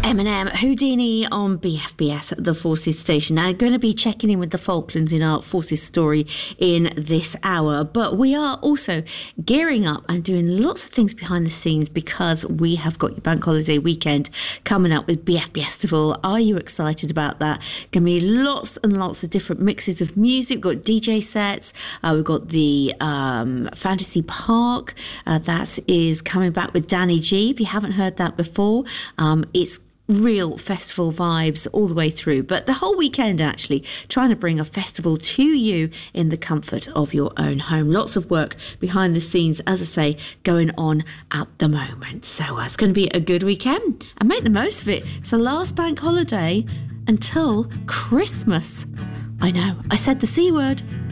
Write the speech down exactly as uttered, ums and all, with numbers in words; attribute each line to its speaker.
Speaker 1: Eminem, Houdini on B F B S, the Forces station. Now, I'm going to be checking in with the Falklands in our Forces story in this hour, but we are also gearing up and doing lots of things behind the scenes because we have got your bank holiday weekend coming up with B F B S Festival. Are you excited about that? Going to be lots and lots of different mixes of music. We've got D J sets. Uh, we've got the um, Fantasy Park. Uh, that is coming back with Danny G. If you haven't heard that before, um, it's real festival vibes all the way through, but the whole weekend actually trying to bring a festival to you in the comfort of your own home. Lots of work behind the scenes, as I say, going on at the moment. So uh, it's going to be a good weekend and make the most of it. It's the last bank holiday until Christmas. I know, I said the C word.